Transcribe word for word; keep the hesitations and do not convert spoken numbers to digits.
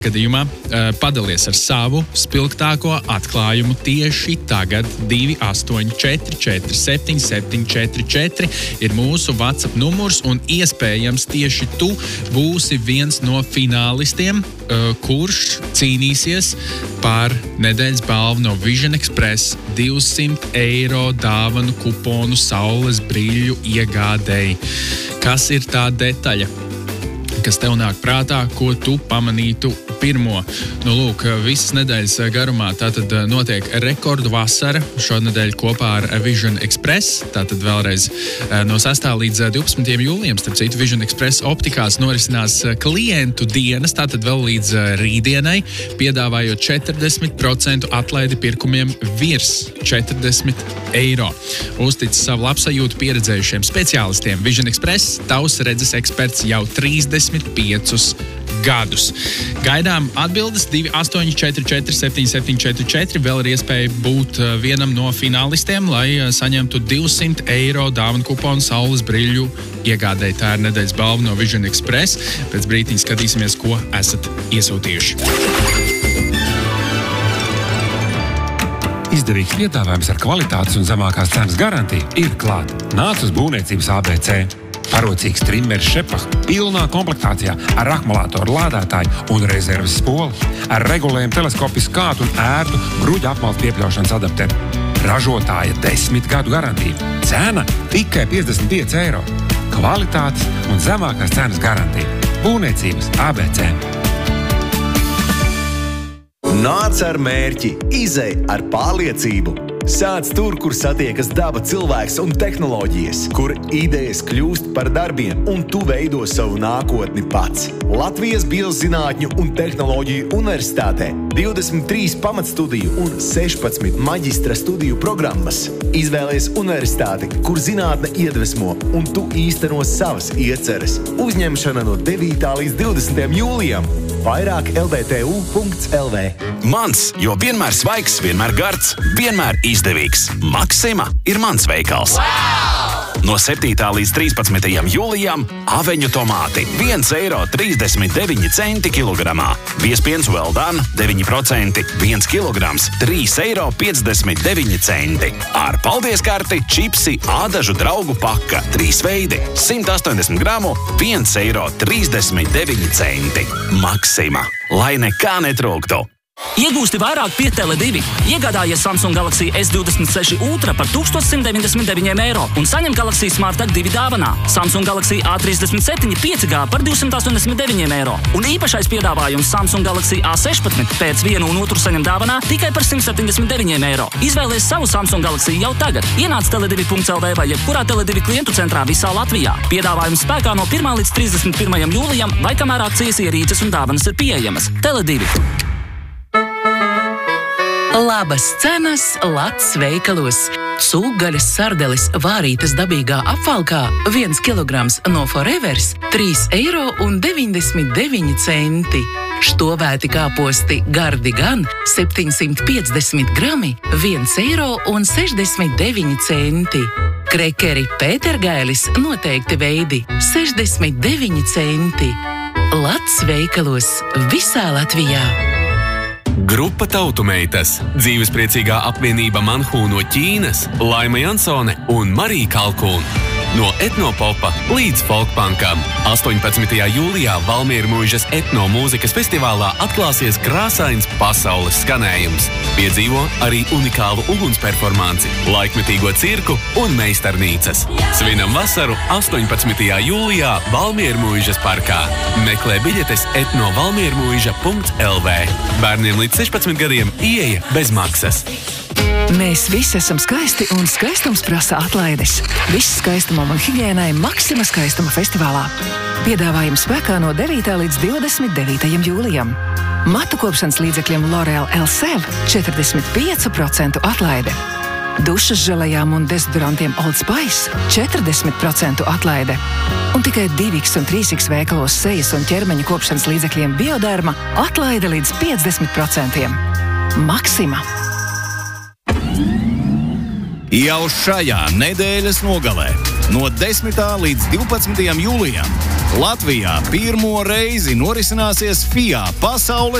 Gadījumā padalies ar savu spilgtāko atklājumu tieši tagad. Divi astoņi četri četri septiņi septiņi četri četri ir mūsu WhatsApp numurs, un iespējams tieši tu būsi viens no finālistiem, kurš cīnīsies par nedēļas balvu no Vision Express divsimt eiro dāvanu kuponu saules brīļu iegādēji. Kas ir tā detaļa, kas tev nāk prātā, ko tu pamanītu pirmo? Nu, lūk, visas nedēļas garumā tātad notiek rekordu vasara šonedēļ kopā ar Vision Express. Tātad vēlreiz no sestā līdz divpadsmitajam jūlijam, starp citu, Vision Express optikās norisinās klientu dienas, tātad vēl līdz rītdienai, piedāvājot četrdesmit procentu atlaidi pirkumiem virs četrdesmit eiro. Uzticis savu labsajūtu pieredzējušiem speciālistiem. Vision Express, tavs redzes eksperts jau trīsdesmit piecus gadus. Gaidām atbildes divi astoņi četri četri septiņi septiņi četri četri. Vēl ir iespēja būt vienam no finālistiem, lai saņemtu divsimt eiro dāvanu kuponu saules brīļu iegādēji. Tā ir nedēļas balva no Vision Express. Pēc brītiņa skatīsimies, ko esat iesūtījuši. Izdevīgs piedāvājums ar kvalitātes un zemākās cenas garantiju ir klāt. Nāc uz būvniecības A B C. Parocīgs trimmers Šepach pilnā komplektācijā ar akumulātoru lādētāju un rezerves spoli, ar regulējumu teleskopisku kātu un ērtu bruģa apmaltu piepļaušanas adapteru. Ražotāja desmit gadu garantija. Cena tikai piecdesmit pieci eiro. Kvalitātes un zemākās cenas garantija. Būvniecības A B C. Nāc ar mērķi, izej ar pārliecību. Sāc tur, kur satiekas daba, cilvēks un tehnoloģijas, kur idejas kļūst par darbiem un tu veido savu nākotni pats. Latvijas Biozinātņu un tehnoloģiju universitātē divdesmit trīs pamatstudiju un sešpadsmit maģistra studiju programmas. Izvēlies universitāti, kur zinātne iedvesmo un tu īsteno savas ieceres. Uzņemšana no devītā līdz divdesmitajam jūlijam. Vairāk L B T U punkts L V. Mans, jo vienmēr svaigs, vienmēr gards, vienmēr izdevīgs. Maxima ir mans veikals. Wow! No septītā līdz trīspadsmitajam jūlijam aveņu tomāti viens eiro trīsdesmit deviņi centi kilogramā. Viespiens well done deviņi procenti, viens kilograms trīs eiro piecdesmit deviņi centi. Ar paldies karti čipsi ādažu draugu paka trīs veidi simt astoņdesmit gramu viens eiro trīsdesmit deviņi centi. Maxima, lai nekā netrūktu. Iegūsti vairāk pie Tele divi. Iegādājies Samsung Galaxy S divdesmit seši Ultra par tūkstoš simt deviņdesmit deviņi eiro un saņem Galaxy Smart Tag divi dāvanā. Samsung Galaxy A trīsdesmit septiņi pieci G par divsimt astoņdesmit deviņi eiro. Un īpašais piedāvājums Samsung Galaxy A sešpadsmit pēc vienu un otru saņem dāvanā tikai par simt septiņdesmit deviņi eiro. Izvēlies savu Samsung Galaxy jau tagad. Ienāc Tele divi punkts L V vai jebkurā Tele divi klientu centrā visā Latvijā. Piedāvājums spēkā no pirmā līdz trīsdesmit pirmajam jūlijam vai kamēr akcijas ierīces un dāvanas ir pieejamas. Tele divi. Labas cenas Lats veikalos. Cūgaļas sardeles vārītas dabīgā apvalkā viens kilograms no Forevers trīs eiro un deviņdesmit deviņi centi. Štovēti kāposti gardi gan septiņsimt piecdesmit grami viens eiro un sešdesmit deviņi centi. Krekeri Pētergailis noteikti veidi sešdesmit deviņi centi. Lats veikalos visā Latvijā. Grupa Tautumeitas, dzīvespriecīgā apvienība Manhu no Ķīnas, Laima Jansone un Marija Kalkūna. No etnopopa līdz folkpankam. astoņpadsmitajā jūlijā Valmieru mūžas etnomūzikas festivālā atklāsies krāsains pasaules skanējums. Piedzīvo arī unikālu ugunsperformanci, laikmetīgo cirku un meistarnīcas. Svinam vasaru astoņpadsmitajā jūlijā Valmieru mūžas parkā. Meklē biļetes etno valmieru mūža punkts L V. Bērniem līdz sešpadsmit gadiem ieeja bez maksas. Mēs visi esam skaisti un skaistums prasa atlaides. Viss skaistumam un higiēnai Maxima skaistuma festivālā. Piedāvājums spēkā no devītā līdz divdesmit devītajam jūlijam. Matu kopšanas līdzekļiem L'Oreal Elsev četrdesmit pieci procenti atlaide. Dušas želejām un dezodorantiem Old Spice četrdesmit procenti atlaide. Un tikai divi X un trīs X veikalos sejas un ķermeņa kopšanas līdzekļiem Bioderma atlaide līdz piecdesmit procentiem. Maxima. Jau šajā nedēļas nogalē no desmitā līdz divpadsmitajam jūlijam Latvijā pirmo reizi norisināsies F I A pasaules